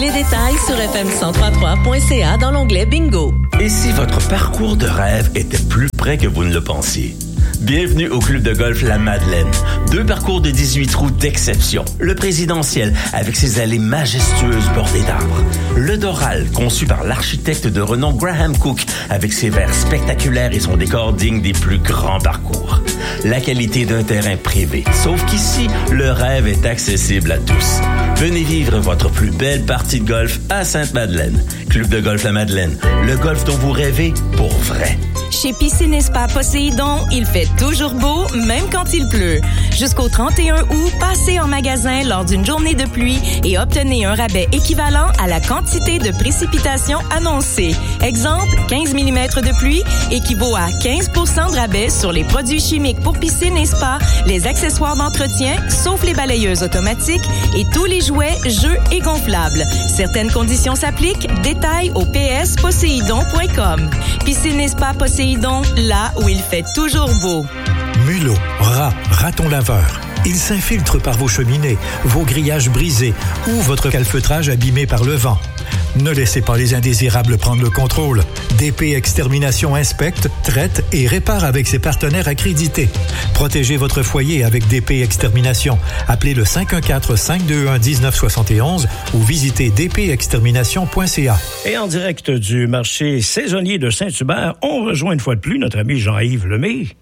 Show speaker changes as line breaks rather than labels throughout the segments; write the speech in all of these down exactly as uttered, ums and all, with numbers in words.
les détails sur f m cent trois point trois point c a dans l'onglet Bingo.
Et si votre parcours de rêve était plus près que vous ne le pensiez? Bienvenue au Club de golf La Madeleine. Deux parcours de dix-huit trous d'exception. Le présidentiel, avec ses allées majestueuses bordées d'arbres. Le Doral, conçu par l'architecte de renom Graham Cook, avec ses verres spectaculaires et son décor digne des plus grands parcours. La qualité d'un terrain privé. Sauf qu'ici, le rêve est accessible à tous. Venez vivre votre plus belle partie de golf à Sainte-Madeleine. Club de golf La Madeleine. Le golf dont vous rêvez pour vrai.
Chez Piscine et Spa Poséidon, il fait toujours beau, même quand il pleut. Jusqu'au trente et un août, passez en magasin lors d'une journée de pluie et obtenez un rabais équivalent à la quantité de précipitations annoncée. Exemple, quinze millimètres de pluie équivaut à quinze pour cent de rabais sur les produits chimiques pour piscine et spa, les accessoires d'entretien, sauf les balayeuses automatiques et tous les jouets, jeux et gonflables. Certaines conditions s'appliquent. Détails au p s poséidon point com. Piscine et Spa Poséidon, là où il fait toujours beau.
Mulot, rat, raton laveur. Il s'infiltre par vos cheminées, vos grillages brisés ou votre calfeutrage abîmé par le vent. Ne laissez pas les indésirables prendre le contrôle. D P Extermination inspecte, traite et répare avec ses partenaires accrédités. Protégez votre foyer avec D P Extermination. Appelez le cinq un quatre, cinq deux un, un neuf sept un ou visitez d p extermination point c a.
Et en direct du marché saisonnier de Saint-Hubert, on rejoint une fois de plus notre ami Jean-Yves Lemay.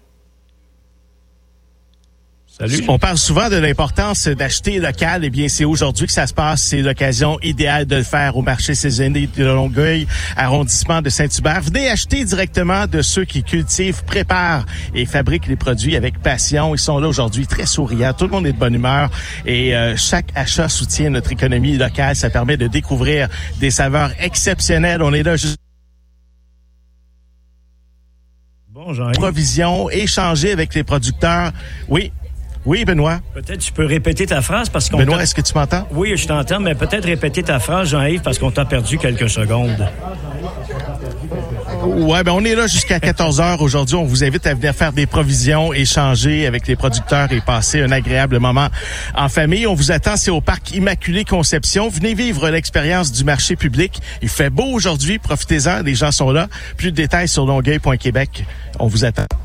Salut.
On parle souvent de l'importance d'acheter local. Eh bien, c'est aujourd'hui que ça se passe. C'est l'occasion idéale de le faire au marché saisonnier de Longueuil, arrondissement de Saint-Hubert. Venez acheter directement de ceux qui cultivent, préparent et fabriquent les produits avec passion. Ils sont là aujourd'hui très souriants. Tout le monde est de bonne humeur et euh, chaque achat soutient notre économie locale. Ça permet de découvrir des saveurs exceptionnelles. On est là juste
bon, Jean-Yves.
Provision, échanger avec les producteurs. Oui. Oui, Benoît.
Peut-être tu peux répéter ta phrase parce qu'on
Benoît,
t'a...
est-ce que tu m'entends?
Oui, je t'entends, mais peut-être répéter ta phrase, Jean-Yves, parce qu'on t'a perdu quelques secondes.
Ouais, ben on est là jusqu'à quatorze heures aujourd'hui. On vous invite à venir faire des provisions, échanger avec les producteurs et passer un agréable moment en famille. On vous attend, c'est au parc Immaculée Conception. Venez vivre l'expérience du marché public. Il fait beau aujourd'hui, profitez-en, les gens sont là. Plus de détails sur longueuil point québec. On vous attend.